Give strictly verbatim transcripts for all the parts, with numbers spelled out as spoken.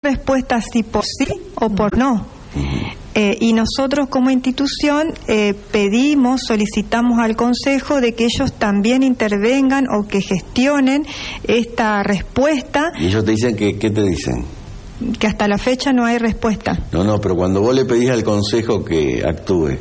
respuesta sí por sí o por no. Eh, y nosotros como institución eh, pedimos, solicitamos al Consejo de que ellos también intervengan o que gestionen esta respuesta. ¿Y ellos te dicen que qué te dicen? Que hasta la fecha no hay respuesta. No, no, pero cuando vos le pedís al Consejo que actúe,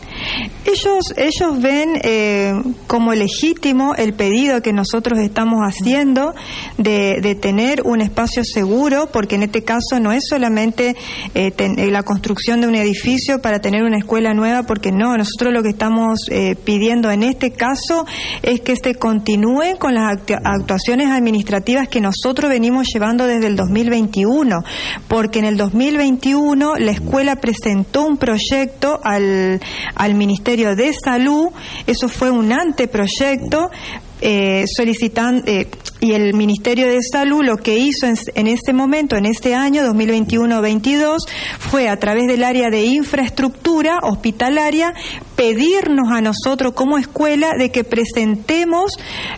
Ellos, ellos ven eh, como legítimo el pedido que nosotros estamos haciendo de, de tener un espacio seguro, porque en este caso no es solamente eh, ten, la construcción de un edificio para tener una escuela nueva, porque no, nosotros lo que estamos eh, pidiendo en este caso es que se continúe con las actu actuaciones administrativas que nosotros venimos llevando desde el dos mil veintiuno, porque en el dos mil veintiuno la escuela presentó un proyecto al, al Ministerio de Salud, eso fue un anteproyecto, eh, solicitando, eh, y el Ministerio de Salud lo que hizo en, en ese momento, en ese año dos mil veintiuno veintidós, fue a través del área de infraestructura hospitalaria pedirnos a nosotros como escuela de que presentemos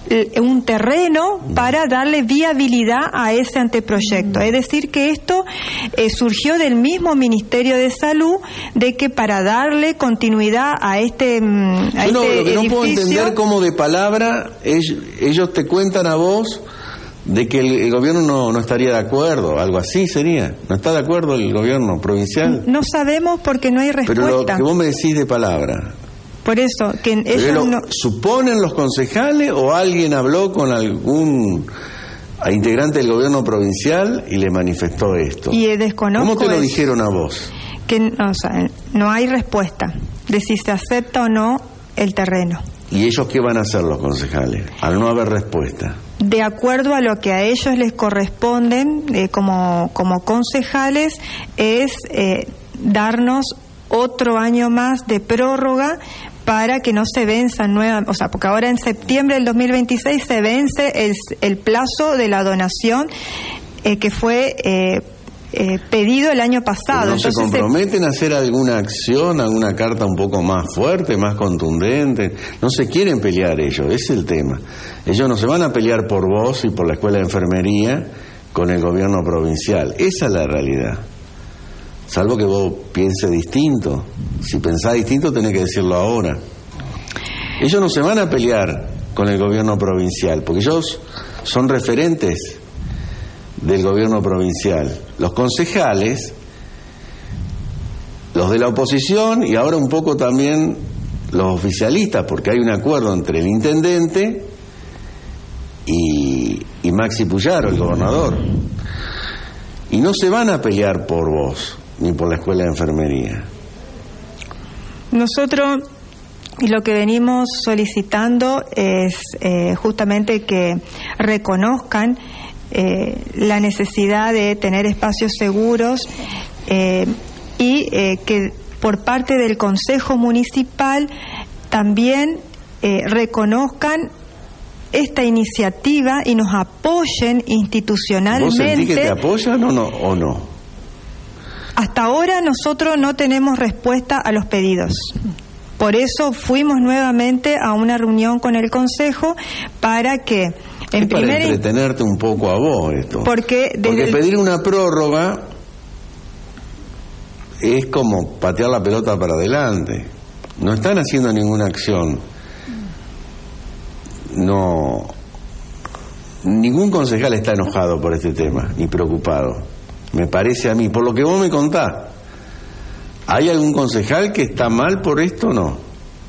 un terreno para darle viabilidad a ese anteproyecto. Es decir, que esto eh, surgió del mismo Ministerio de Salud, de que para darle continuidad a este, a no, este lo que edificio... no puedo entender cómo de palabra ellos, ellos te cuentan a vos de que el, el gobierno no, no estaría de acuerdo, algo así sería. ¿No está de acuerdo el gobierno provincial? No sabemos porque no hay respuesta. Pero lo que vos me decís de palabra. Por eso, que ellos lo, no... ¿Suponen los concejales o alguien habló con algún integrante del gobierno provincial y le manifestó esto? Y desconozco. ¿Cómo te lo eso. dijeron a vos? Que o sea, no hay respuesta de si se acepta o no el terreno. ¿Y ellos qué van a hacer los concejales al no haber respuesta? De acuerdo a lo que a ellos les corresponden eh, como, como concejales, es eh, darnos otro año más de prórroga para que no se venzan nuevas, o sea, porque ahora en septiembre del dos mil veintiséis se vence el, el plazo de la donación eh, que fue eh, eh, pedido el año pasado. ¿Pero no Entonces, se comprometen a hacer alguna acción, alguna carta un poco más fuerte, más contundente? No se quieren pelear ellos, ese es el tema. Ellos no se van a pelear por vos y por la escuela de enfermería con el gobierno provincial. Esa es la realidad. Salvo que vos pienses distinto. Si pensás distinto tenés que decirlo ahora. Ellos no se van a pelear con el gobierno provincial, porque ellos son referentes del gobierno provincial. Los concejales, los de la oposición y ahora un poco también los oficialistas, porque hay un acuerdo entre el intendente y, y Maxi Puyaro, el gobernador. Y no se van a pelear por vos ni por la escuela de enfermería. Nosotros y lo que venimos solicitando es eh, justamente que reconozcan eh, la necesidad de tener espacios seguros eh, y eh, que por parte del Consejo Municipal también eh, reconozcan esta iniciativa y nos apoyen institucionalmente. ¿Vos sentís que te apoyan o no? O no? Hasta ahora nosotros no tenemos respuesta a los pedidos. Por eso fuimos nuevamente a una reunión con el Consejo para que, en es para primer entretenerte un poco a vos esto. Porque, desde porque el... pedir una prórroga es como patear la pelota para adelante. No están haciendo ninguna acción. No, ningún concejal está enojado por este tema, ni preocupado. Me parece a mí, por lo que vos me contás. ¿Hay algún concejal que está mal por esto o no?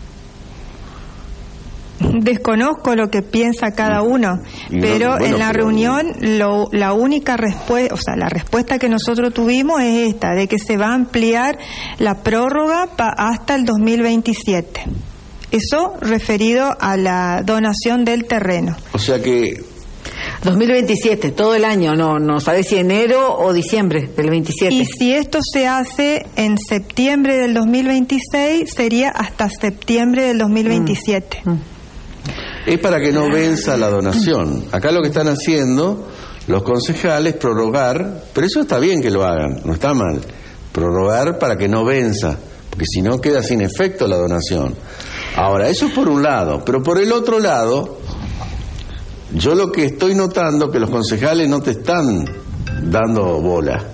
Desconozco lo que piensa cada uno, y pero no, bueno, en la pero... reunión lo, la única respuesta, o sea, la respuesta que nosotros tuvimos es esta, de que se va a ampliar la prórroga pa, hasta el dos mil veintisiete. Eso referido a la donación del terreno. O sea que... dos mil veintisiete, todo el año, no no sabes si enero o diciembre del veintisiete. Y si esto se hace en septiembre del dos mil veintiséis, sería hasta septiembre del dos mil veintisiete. Mm. Mm. Es para que no venza la donación. Acá lo que están haciendo los concejales, prorrogar, pero eso está bien que lo hagan, no está mal, prorrogar para que no venza, porque si no queda sin efecto la donación. Ahora, eso es por un lado, pero por el otro lado, yo lo que estoy notando que los concejales no te están dando bola.